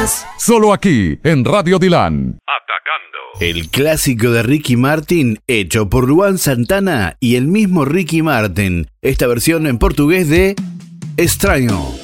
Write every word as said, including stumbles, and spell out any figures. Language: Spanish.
Solo aquí, en Radio Dilan. El clásico de Ricky Martin, hecho por Luan Santana y el mismo Ricky Martin. Esta versión en portugués de Extraño.